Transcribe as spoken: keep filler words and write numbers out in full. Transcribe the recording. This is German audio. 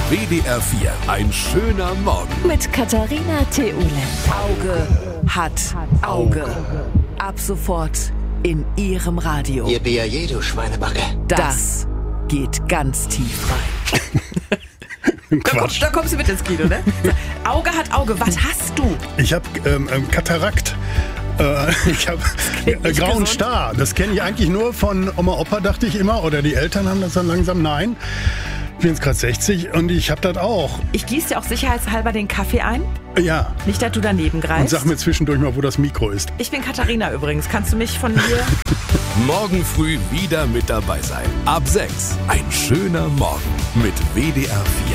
W D R vier, ein schöner Morgen. Mit Katharina Theule. Auge hat Auge. Ab sofort in Ihrem Radio. Ihr B A J, du Schweinebacke. Das geht ganz tief rein. Da, komm, Quatsch. da kommst du mit ins Kino, ne? Auge hat Auge. Was hast du? Ich habe ähm, ähm, Katarakt. Äh, ich habe äh, nicht grauen gesund. Star. Das kenne ich eigentlich nur von Oma, Opa, dachte ich immer. Oder die Eltern haben das dann langsam. Nein, ich bin jetzt gerade sechzig und ich habe das auch. Ich gieße dir auch sicherheitshalber den Kaffee ein. Ja. Nicht, dass du daneben Und greifst. sag mir zwischendurch mal, wo das Mikro ist. Ich bin Katharina übrigens. Kannst du mich von hier... Morgen früh wieder mit dabei sein. Ab sechs, ein schöner Morgen mit W D R vier.